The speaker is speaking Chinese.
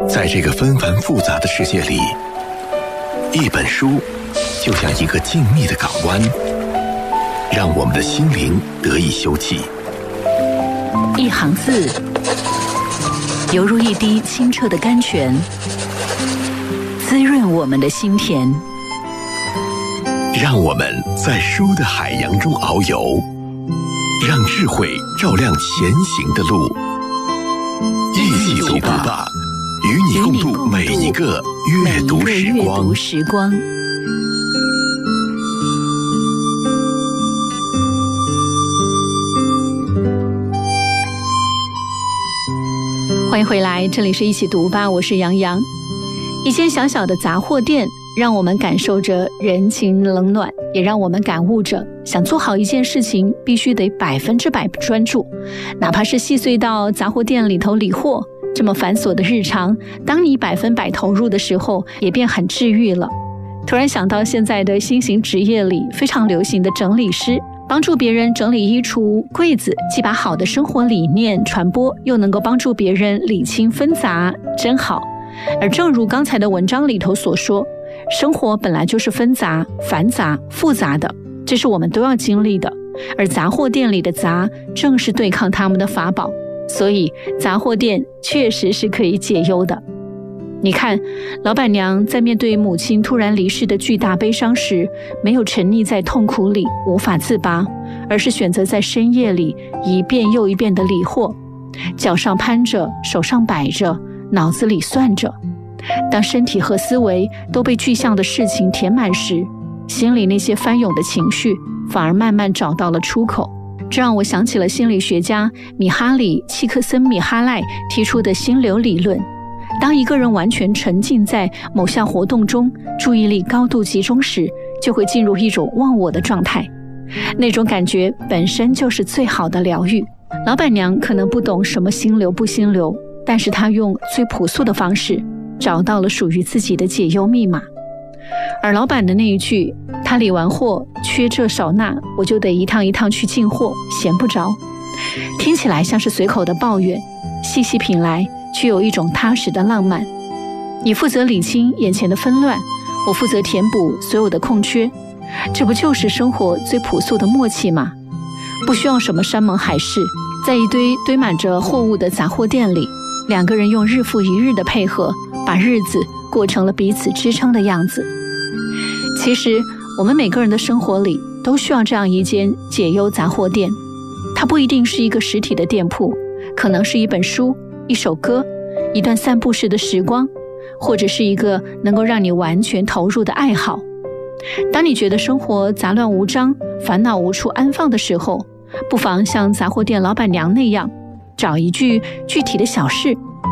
在这个纷繁复杂的世界里，一本书就像一个静谧的港湾，让我们的心灵得以休憩。 一行字，犹如一滴清澈的甘泉，滋润我们的心田。 让我们在书的海洋中遨游，让智慧照亮前行的路。一起读吧，与你共度每一个阅读时光。 欢迎回来，这里是一起读吧，我是杨洋。一间小小的杂货店，让我们感受着人情冷暖，也让我们感悟着想做好一件事情必须得100%专注。哪怕是细碎到杂货店里头理货，这么繁琐的日常，当你100%投入的时候，也便很治愈了。突然想到现在的新型职业里非常流行的整理师，帮助别人整理衣橱柜子，既把好的生活理念传播，又能够帮助别人理清纷杂，真好。而正如刚才的文章里头所说，生活本来就是纷杂、繁杂、复杂的，这是我们都要经历的。而杂货店里的杂，正是对抗他们的法宝，所以杂货店确实是可以解忧的。你看，老板娘在面对母亲突然离世的巨大悲伤时，没有沉溺在痛苦里无法自拔，而是选择在深夜里一遍又一遍地理货，脚上攀着，手上摆着，脑子里算着。当身体和思维都被具象的事情填满时，心里那些翻涌的情绪反而慢慢找到了出口。这让我想起了心理学家米哈里·契克森米哈赖提出的心流理论。当一个人完全沉浸在某项活动中，注意力高度集中时，就会进入一种忘我的状态。那种感觉本身就是最好的疗愈。老板娘可能不懂什么心流不心流，但是她用最朴素的方式找到了属于自己的解忧密码。而老板的那一句他理完货缺这少那，我就得一趟一趟去进货，闲不着，听起来像是随口的抱怨，细细品来却有一种踏实的浪漫。你负责理清眼前的纷乱，我负责填补所有的空缺，这不就是生活最朴素的默契吗？不需要什么山盟海誓，在一堆堆满着货物的杂货店里，两个人用日复一日的配合，把日子过成了彼此支撑的样子。其实我们每个人的生活里都需要这样一间解忧杂货店，它不一定是一个实体的店铺，可能是一本书，一首歌，一段散步时的时光，或者是一个能够让你完全投入的爱好。当你觉得生活杂乱无章，烦恼无处安放的时候，不妨像杂货店老板娘那样，找一句具体的小事，